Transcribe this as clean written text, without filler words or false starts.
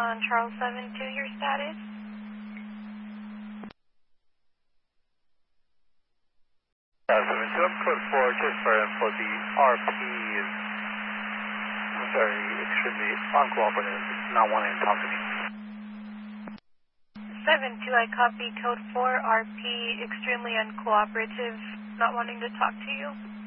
on Charles 72, your status? So I'm code 4, just for info, the RP is very extremely uncooperative, not wanting to talk to me. 72, I copy code 4, RP, extremely uncooperative, not wanting to talk to you.